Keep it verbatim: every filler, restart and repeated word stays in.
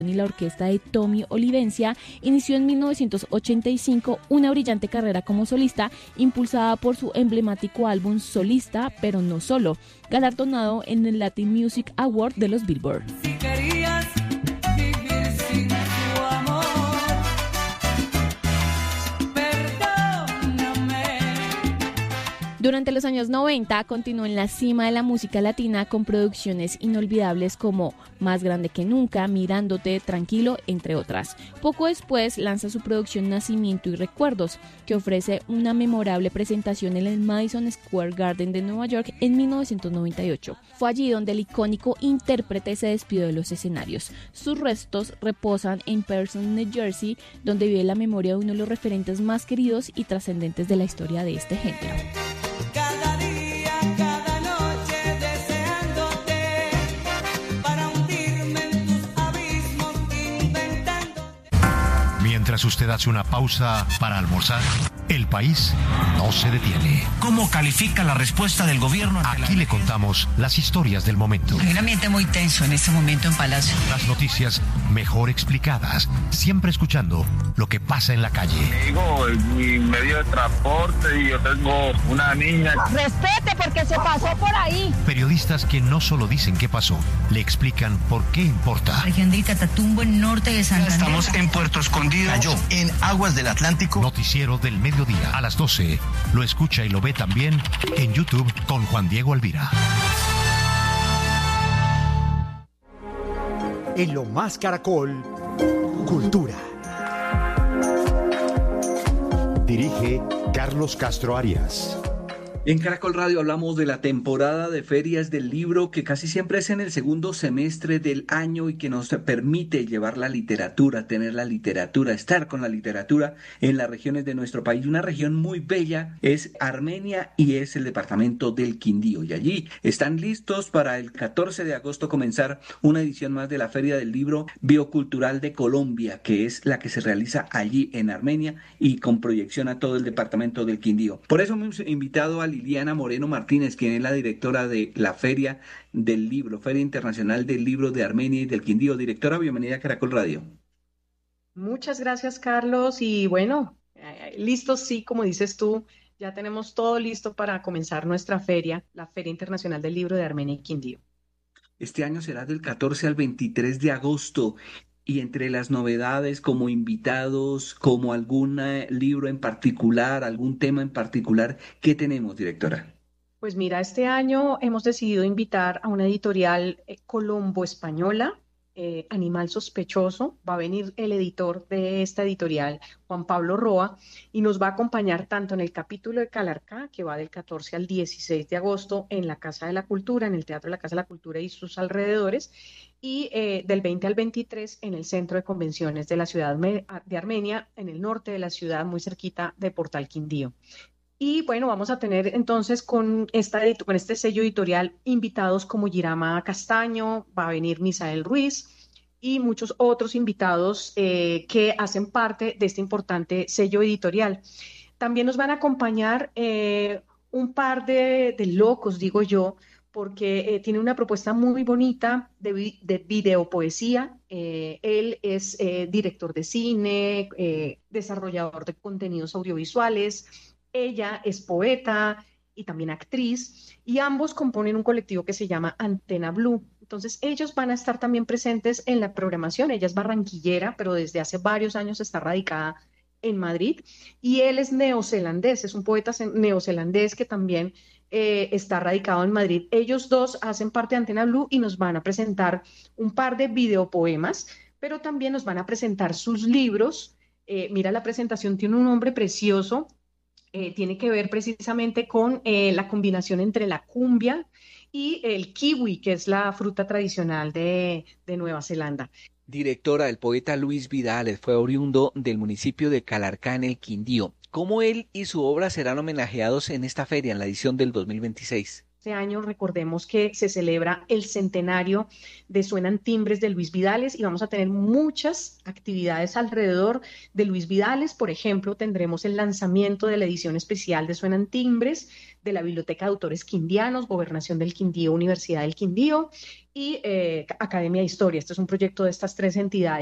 y la orquesta de Tommy Olivencia, inició en mil novecientos ochenta y cinco una brillante carrera como solista, impulsada por su emblemático álbum Solista, pero no solo, galardonado en el Latin Music Award de los Billboard. Si querías vivir sin tu amor, perdóname. Durante los años noventa continuó en la cima de la música latina con producciones inolvidables como Más grande que nunca, Mirándote, Tranquilo, entre otras. Poco después lanza su producción Nacimiento y Recuerdos, que ofrece una memorable presentación en el Madison Square Garden de Nueva York en mil novecientos noventa y ocho. Fue allí donde el icónico intérprete se despidió de los escenarios. Sus restos reposan en Person, New Jersey, donde vive la memoria de uno de los referentes más queridos y trascendentes de la historia de este género. Cada día, cada noche deseándote para hundirme en tus abismos inventando. Mientras usted hace una pausa para almorzar, el país no se detiene. ¿Cómo califica la respuesta del gobierno? Aquí le contamos las historias del momento. Hay un ambiente muy tenso en este momento en Palacio. Las noticias mejor explicadas, siempre escuchando lo que pasa en la calle. Digo, mi medio de transporte y yo tengo una niña. Respete porque se pasó por ahí. Periodistas que no solo dicen qué pasó, le explican por qué importa. Región del Catatumbo, en norte de Santander. Estamos en Puerto Escondido. Cayó en aguas del Atlántico. Noticiero del mediodía a las doce. Lo escucha y lo ve también en YouTube con Juan Diego Alvira. En Lo Más Caracol, Cultura. Dirige Carlos Castro Arias. En Caracol Radio hablamos de la temporada de ferias del libro que casi siempre es en el segundo semestre del año y que nos permite llevar la literatura, tener la literatura, estar con la literatura en las regiones de nuestro país. Una región muy bella es Armenia y es el departamento del Quindío. Y allí están listos para el catorce de agosto comenzar una edición más de la Feria del Libro Biocultural de Colombia, que es la que se realiza allí en Armenia y con proyección a todo el departamento del Quindío. Por eso hemos invitado a Liliana Moreno Martínez, quien es la directora de la Feria del Libro, Feria Internacional del Libro de Armenia y del Quindío. Directora, bienvenida a Caracol Radio. Muchas gracias, Carlos, y bueno, eh, listos, sí, como dices tú, ya tenemos todo listo para comenzar nuestra feria, la Feria Internacional del Libro de Armenia y Quindío. Este año será del catorce al veintitrés de agosto. Y entre las novedades como invitados, como algún eh, libro en particular, algún tema en particular, ¿qué tenemos, directora? Pues mira, este año hemos decidido invitar a una editorial eh, colombo-española, eh, Animal Sospechoso. Va a venir el editor de esta editorial, Juan Pablo Roa, y nos va a acompañar tanto en el capítulo de Calarcá, que va del catorce al dieciséis de agosto en la Casa de la Cultura, en el Teatro de la Casa de la Cultura y sus alrededores, y eh, del veinte al veintitrés en el Centro de Convenciones de la ciudad de Armenia, en el norte de la ciudad, muy cerquita de Portal Quindío. Y bueno, vamos a tener entonces con, esta, con este sello editorial invitados como Girama Castaño, va a venir Misael Ruiz y muchos otros invitados eh, que hacen parte de este importante sello editorial. También nos van a acompañar eh, un par de, de locos, digo yo, porque eh, tiene una propuesta muy bonita de, de videopoesía. Eh, él es eh, director de cine, eh, desarrollador de contenidos audiovisuales. Ella es poeta y también actriz, y ambos componen un colectivo que se llama Antena Blue. Entonces, ellos van a estar también presentes en la programación. Ella es barranquillera, pero desde hace varios años está radicada en Madrid, y él es neozelandés, es un poeta neozelandés que también eh, está radicado en Madrid. Ellos dos hacen parte de Antena Blue y nos van a presentar un par de videopoemas, pero también nos van a presentar sus libros. Eh, mira, la presentación tiene un nombre precioso. Eh, tiene que ver precisamente con eh, la combinación entre la cumbia y el kiwi, que es la fruta tradicional de, de Nueva Zelanda. Directora, el poeta Luis Vidales fue oriundo del municipio de Calarcá, en el Quindío. ¿Cómo él y su obra serán homenajeados en esta feria, en la edición del dos mil veintiséis? Este año recordemos que se celebra el centenario de Suenan Timbres de Luis Vidales y vamos a tener muchas actividades alrededor de Luis Vidales. Por ejemplo, tendremos el lanzamiento de la edición especial de Suenan Timbres de la Biblioteca de Autores Quindianos, Gobernación del Quindío, Universidad del Quindío. y eh, Academia de Historia. Este es un proyecto de estas tres entidades.